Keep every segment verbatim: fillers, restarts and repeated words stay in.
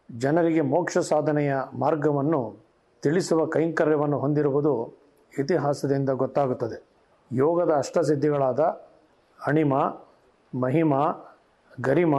ಜನರಿಗೆ ಮೋಕ್ಷ ಸಾಧನೆಯ ಮಾರ್ಗವನ್ನು ತಿಳಿಸುವ ಕೈಂಕರ್ಯವನ್ನು ಹೊಂದಿರುವುದು ಇತಿಹಾಸದಿಂದ ಗೊತ್ತಾಗುತ್ತದೆ. ಯೋಗದ ಅಷ್ಟಸಿದ್ಧಿಗಳಾದ ಅಣಿಮ, ಮಹಿಮ, ಗರಿಮ,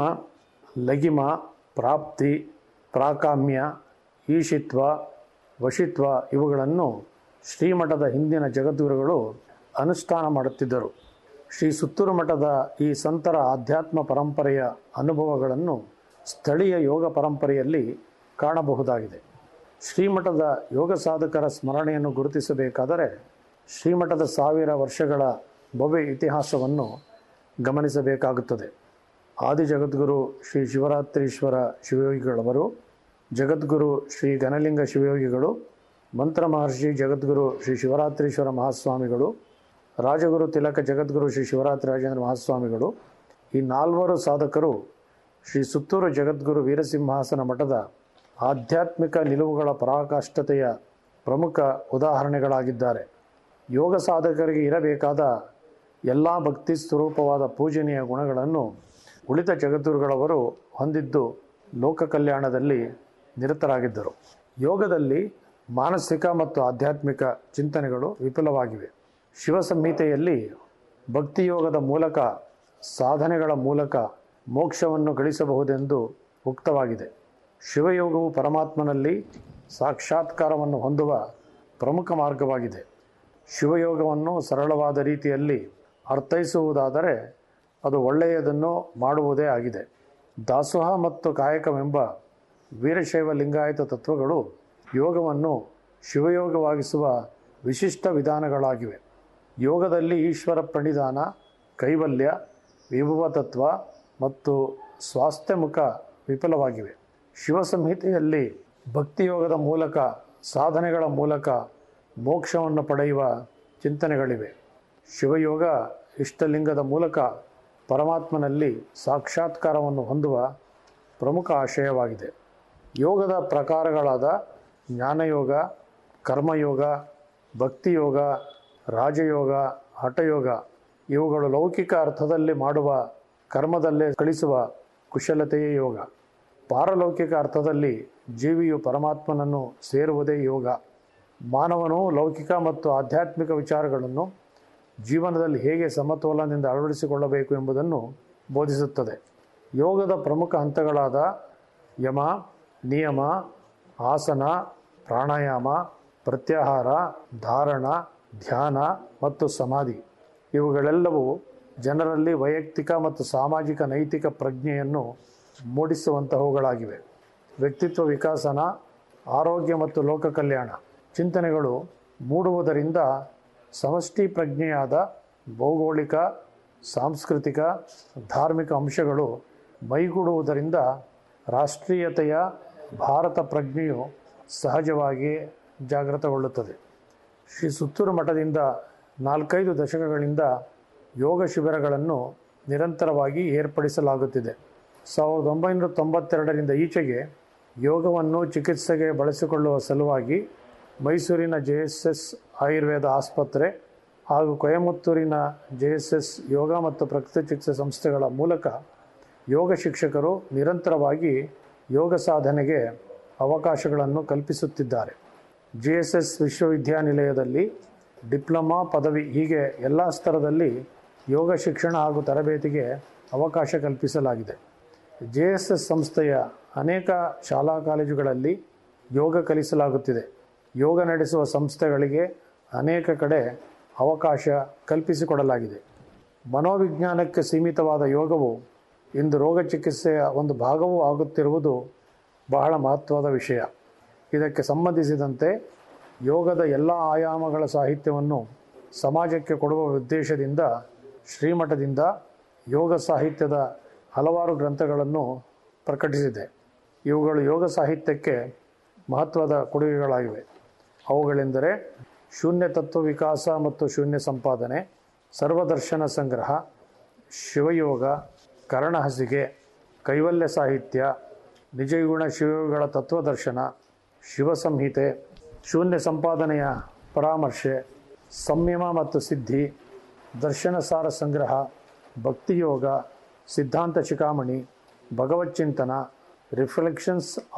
ಲಗಿಮ, ಪ್ರಾಪ್ತಿ, ಪ್ರಾಕಾಮ್ಯ, ಈಶಿತ್ವ, ವಶಿತ್ವ ಇವುಗಳನ್ನು ಶ್ರೀಮಠದ ಹಿಂದಿನ ಜಗದ್ಗುರುಗಳು ಅನುಷ್ಠಾನ ಮಾಡುತ್ತಿದ್ದರು. ಶ್ರೀ ಸುತ್ತೂರು ಮಠದ ಈ ಸಂತರ ಆಧ್ಯಾತ್ಮ ಪರಂಪರೆಯ ಅನುಭವಗಳನ್ನು ಸ್ಥಳೀಯ ಯೋಗ ಪರಂಪರೆಯಲ್ಲಿ ಕಾಣಬಹುದಾಗಿದೆ. ಶ್ರೀಮಠದ ಯೋಗ ಸಾಧಕರ ಸ್ಮರಣೆಯನ್ನು ಗುರುತಿಸಬೇಕಾದರೆ ಶ್ರೀಮಠದ ಸಾವಿರ ವರ್ಷಗಳ ಭವ್ಯ ಇತಿಹಾಸವನ್ನು ಗಮನಿಸಬೇಕಾಗುತ್ತದೆ. ಆದಿ ಜಗದ್ಗುರು ಶ್ರೀ ಶಿವರಾತ್ರೀಶ್ವರ ಶಿವಯೋಗಿಗಳವರು, ಜಗದ್ಗುರು ಶ್ರೀ ಘನಲಿಂಗ ಶಿವಯೋಗಿಗಳು, ಮಂತ್ರ ಮಹರ್ಷಿ ಜಗದ್ಗುರು ಶ್ರೀ ಶಿವರಾತ್ರೀಶ್ವರ ಮಹಾಸ್ವಾಮಿಗಳು, ರಾಜಗುರು ತಿಲಕ ಜಗದ್ಗುರು ಶ್ರೀ ಶಿವರಾತ್ರಿ ರಾಜೇಂದ್ರ ಮಹಾಸ್ವಾಮಿಗಳು ಈ ನಾಲ್ವರು ಸಾಧಕರು ಶ್ರೀ ಸುತ್ತೂರು ಜಗದ್ಗುರು ವೀರಸಿಂಹಾಸನ ಮಠದ ಆಧ್ಯಾತ್ಮಿಕ ನಿಲುವುಗಳ ಪರಾಕಾಷ್ಠತೆಯ ಪ್ರಮುಖ ಉದಾಹರಣೆಗಳಾಗಿದ್ದಾರೆ. ಯೋಗ ಸಾಧಕರಿಗೆ ಇರಬೇಕಾದ ಎಲ್ಲ ಭಕ್ತಿ ಸ್ವರೂಪವಾದ ಪೂಜನೀಯ ಗುಣಗಳನ್ನು ಉಳಿದ ಜಗದ್ಗುರುಗಳವರು ಹೊಂದಿದ್ದು ಲೋಕ ಕಲ್ಯಾಣದಲ್ಲಿ ನಿರತರಾಗಿದ್ದರು. ಯೋಗದಲ್ಲಿ ಮಾನಸಿಕ ಮತ್ತು ಆಧ್ಯಾತ್ಮಿಕ ಚಿಂತನೆಗಳು ವಿಪುಲವಾಗಿವೆ. ಶಿವಸಂಹಿತೆಯಲ್ಲಿ ಭಕ್ತಿಯೋಗದ ಮೂಲಕ ಸಾಧನೆಗಳ ಮೂಲಕ ಮೋಕ್ಷವನ್ನು ಗಳಿಸಬಹುದೆಂದು ಉಕ್ತವಾಗಿದೆ. ಶಿವಯೋಗವು ಪರಮಾತ್ಮನಲ್ಲಿ ಸಾಕ್ಷಾತ್ಕಾರವನ್ನು ಹೊಂದುವ ಪ್ರಮುಖ ಮಾರ್ಗವಾಗಿದೆ. ಶಿವಯೋಗವನ್ನು ಸರಳವಾದ ರೀತಿಯಲ್ಲಿ ಅರ್ಥೈಸುವುದಾದರೆ ಅದು ಒಳ್ಳೆಯದನ್ನು ಮಾಡುವುದೇ ಆಗಿದೆ. ದಾಸೋಹ ಮತ್ತು ಕಾಯಕವೆಂಬ ವೀರಶೈವ ಲಿಂಗಾಯತ ತತ್ವಗಳು ಯೋಗವನ್ನು ಶಿವಯೋಗವಾಗಿಸುವ ವಿಶಿಷ್ಟ ವಿಧಾನಗಳಾಗಿವೆ. ಯೋಗದಲ್ಲಿ ಈಶ್ವರ ಪ್ರಣಿಧಾನ, ಕೈವಲ್ಯ, ವಿಭುವ ತತ್ವ ಮತ್ತು ಸ್ವಾಸ್ಥ್ಯಮುಖ ವಿಫಲವಾಗಿವೆ. ಶಿವಸಂಹಿತೆಯಲ್ಲಿ ಭಕ್ತಿಯೋಗದ ಮೂಲಕ ಸಾಧನೆಗಳ ಮೂಲಕ ಮೋಕ್ಷವನ್ನು ಪಡೆಯುವ ಚಿಂತನೆಗಳಿವೆ. ಶಿವಯೋಗ ಇಷ್ಟಲಿಂಗದ ಮೂಲಕ ಪರಮಾತ್ಮನಲ್ಲಿ ಸಾಕ್ಷಾತ್ಕಾರವನ್ನು ಹೊಂದುವ ಪ್ರಮುಖ ಆಶಯವಾಗಿದೆ. ಯೋಗದ ಪ್ರಕಾರಗಳಾದ ಜ್ಞಾನಯೋಗ, ಕರ್ಮಯೋಗ, ಭಕ್ತಿಯೋಗ, ರಾಜಯೋಗ, ಹಠಯೋಗ ಇವುಗಳು ಲೌಕಿಕ ಅರ್ಥದಲ್ಲಿ ಮಾಡುವ ಕರ್ಮದಲ್ಲೇ ಗಳಿಸುವ ಕುಶಲತೆಯೇ ಯೋಗ. ಪಾರಲೌಕಿಕ ಅರ್ಥದಲ್ಲಿ ಜೀವಿಯು ಪರಮಾತ್ಮನನ್ನು ಸೇರುವುದೇ ಯೋಗ. ಮಾನವನು ಲೌಕಿಕ ಮತ್ತು ಆಧ್ಯಾತ್ಮಿಕ ವಿಚಾರಗಳನ್ನು ಜೀವನದಲ್ಲಿ ಹೇಗೆ ಸಮತೋಲನದಿಂದ ಅಳವಡಿಸಿಕೊಳ್ಳಬೇಕು ಎಂಬುದನ್ನು ಬೋಧಿಸುತ್ತದೆ. ಯೋಗದ ಪ್ರಮುಖ ಹಂತಗಳಾದ ಯಮ, ನಿಯಮ, ಆಸನ, ಪ್ರಾಣಾಯಾಮ, ಪ್ರತ್ಯಾಹಾರ, ಧಾರಣ, ಧ್ಯಾನ ಮತ್ತು ಸಮಾಧಿ ಇವುಗಳೆಲ್ಲವೂ ಜನರಲ್ಲಿ ವೈಯಕ್ತಿಕ ಮತ್ತು ಸಾಮಾಜಿಕ ನೈತಿಕ ಪ್ರಜ್ಞೆಯನ್ನು ಮೂಡಿಸುವಂತಹವುಗಳಾಗಿವೆ. ವ್ಯಕ್ತಿತ್ವ ವಿಕಾಸನ, ಆರೋಗ್ಯ ಮತ್ತು ಲೋಕ ಕಲ್ಯಾಣ ಚಿಂತನೆಗಳು ಮೂಡುವುದರಿಂದ ಸಮಷ್ಟಿ ಪ್ರಜ್ಞೆಯಾದ ಭೌಗೋಳಿಕ, ಸಾಂಸ್ಕೃತಿಕ, ಧಾರ್ಮಿಕ ಅಂಶಗಳು ಮೈಗೂಡುವುದರಿಂದ ರಾಷ್ಟ್ರೀಯತೆಯ ಭಾರತ ಪ್ರಜ್ಞೆಯು ಸಹಜವಾಗಿ ಜಾಗೃತಗೊಳ್ಳುತ್ತದೆ. ಶ್ರೀ ಸುತ್ತೂರು ಮಠದಿಂದ ನಾಲ್ಕೈದು ದಶಕಗಳಿಂದ ಯೋಗ ಶಿಬಿರಗಳನ್ನು ನಿರಂತರವಾಗಿ ಏರ್ಪಡಿಸಲಾಗುತ್ತಿದೆ. ಸಾವಿರದ ಒಂಬೈನೂರ ತೊಂಬತ್ತೆರಡರಿಂದ ಈಚೆಗೆ ಯೋಗವನ್ನು ಚಿಕಿತ್ಸೆಗೆ ಬಳಸಿಕೊಳ್ಳುವ ಸಲುವಾಗಿ ಮೈಸೂರಿನ ಜೆ ಎಸ್ ಎಸ್ ಆಯುರ್ವೇದ ಆಸ್ಪತ್ರೆ ಹಾಗೂ ಕೊಯಮತ್ತೂರಿನ ಜೆ ಎಸ್ ಎಸ್ ಯೋಗ ಮತ್ತು ಪ್ರಕೃತಿ ಚಿಕಿತ್ಸೆ ಸಂಸ್ಥೆಗಳ ಮೂಲಕ ಯೋಗ ಶಿಕ್ಷಕರು ನಿರಂತರವಾಗಿ ಯೋಗ ಸಾಧನೆಗೆ ಅವಕಾಶಗಳನ್ನು ಕಲ್ಪಿಸುತ್ತಿದ್ದಾರೆ. ಜೆ ಎಸ್ ಎಸ್ ವಿಶ್ವವಿದ್ಯಾನಿಲಯದಲ್ಲಿ ಡಿಪ್ಲೊಮಾ, ಪದವಿ ಹೀಗೆ ಎಲ್ಲ ಸ್ತರದಲ್ಲಿ ಯೋಗ ಶಿಕ್ಷಣ ಹಾಗೂ ತರಬೇತಿಗೆ ಅವಕಾಶ ಕಲ್ಪಿಸಲಾಗಿದೆ. ಜೆ ಎಸ್ ಎಸ್ ಸಂಸ್ಥೆಯ ಅನೇಕ ಶಾಲಾ ಕಾಲೇಜುಗಳಲ್ಲಿ ಯೋಗ ಕಲಿಸಲಾಗುತ್ತಿದೆ. ಯೋಗ ನಡೆಸುವ ಸಂಸ್ಥೆಗಳಿಗೆ ಅನೇಕ ಕಡೆ ಅವಕಾಶ ಕಲ್ಪಿಸಿಕೊಡಲಾಗಿದೆ. ಮನೋವಿಜ್ಞಾನಕ್ಕೆ ಸೀಮಿತವಾದ ಯೋಗವು ಇಂದು ರೋಗ ಚಿಕಿತ್ಸೆಯ ಒಂದು ಭಾಗವೂ ಆಗುತ್ತಿರುವುದು ಬಹಳ ಮಹತ್ವದ ವಿಷಯ. ಇದಕ್ಕೆ ಸಂಬಂಧಿಸಿದಂತೆ ಯೋಗದ ಎಲ್ಲ ಆಯಾಮಗಳ ಸಾಹಿತ್ಯವನ್ನು ಸಮಾಜಕ್ಕೆ ಕೊಡುವ ಉದ್ದೇಶದಿಂದ ಶ್ರೀಮಠದಿಂದ ಯೋಗ ಸಾಹಿತ್ಯದ ಹಲವಾರು ಗ್ರಂಥಗಳನ್ನು ಪ್ರಕಟಿಸಿದೆ. ಇವುಗಳು ಯೋಗ ಸಾಹಿತ್ಯಕ್ಕೆ ಮಹತ್ವದ ಕೊಡುಗೆಗಳಾಗಿವೆ. ಅವುಗಳೆಂದರೆ ಶೂನ್ಯ ತತ್ವ ವಿಕಾಸ ಮತ್ತು ಶೂನ್ಯ ಸಂಪಾದನೆ, ಸರ್ವದರ್ಶನ ಸಂಗ್ರಹ, ಶಿವಯೋಗ, ಕರ್ಣಹಸಿಗೆ, ಕೈವಲ್ಯ ಸಾಹಿತ್ಯ, ನಿಜಗುಣ ಶಿವಯೋಗಿಗಳ ತತ್ವದರ್ಶನ, ಶಿವಸಂಹಿತೆ, ಶೂನ್ಯ ಸಂಪಾದನೆಯ ಪರಾಮರ್ಶೆ, ಸಂಯಮ ಮತ್ತು ಸಿದ್ಧಿ, ದರ್ಶನಸಾರ ಸಂಗ್ರಹ, ಭಕ್ತಿಯೋಗ, ಸಿದ್ಧಾಂತ ಶಿಖಾಮಣಿ, ಭಗವಚ್ಚಿಂತನ, ರಿಫ್ಲೆಕ್ಷನ್ಸ್